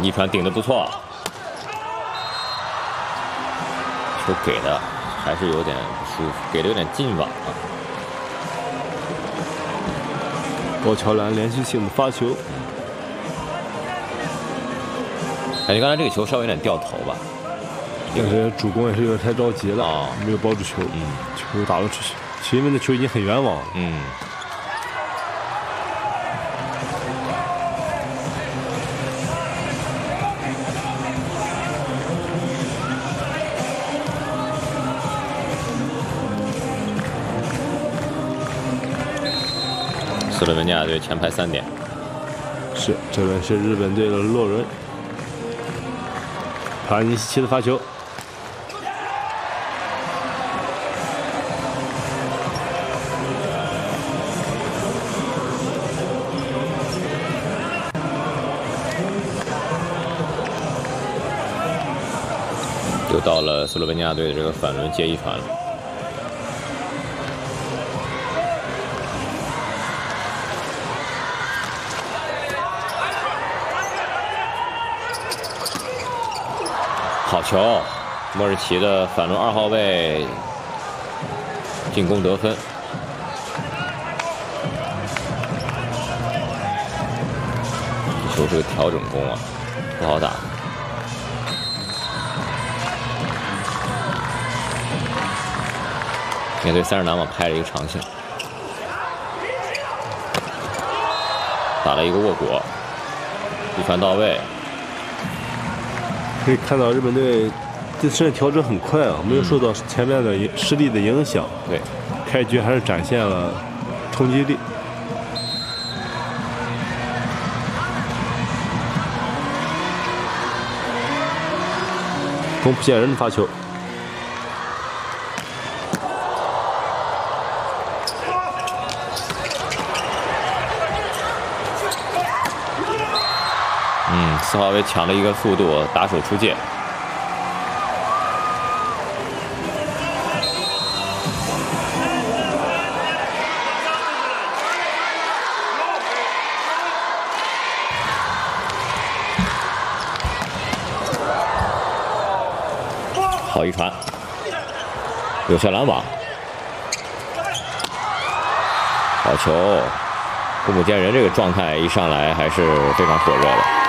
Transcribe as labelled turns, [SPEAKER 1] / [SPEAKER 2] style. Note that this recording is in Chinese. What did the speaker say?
[SPEAKER 1] 一传顶得不错，球给的还是有点不舒服，给的有点近网啊。
[SPEAKER 2] 高桥兰连续性的发球，
[SPEAKER 1] 感觉刚才这个球稍微有点掉头吧，
[SPEAKER 2] 但是主攻也是有点太着急了，
[SPEAKER 1] 啊，
[SPEAKER 2] 没有抱住球，球打了出去。其实因为那球已经很远网了，
[SPEAKER 1] 斯洛文尼亚队前排3点。
[SPEAKER 2] 是，这边是日本队的洛伦，帕尼西奇的发球，
[SPEAKER 1] 又到了斯洛文尼亚队的这个反轮接一传了。好球！莫日奇的反轮2号位进攻得分。这球是个调整攻啊，不好打。面对3人拦网拍了一个长线，打了一个握果，一传到位。
[SPEAKER 2] 可以看到日本队自身调整很快啊，没有受到前面的失利的影响。
[SPEAKER 1] 对，
[SPEAKER 2] 开局还是展现了冲击力。宫浦健人的发球，
[SPEAKER 1] 4号位抢了一个速度，打手出界。好一传，有效拦网，好球！宫浦健人这个状态一上来还是非常火热的。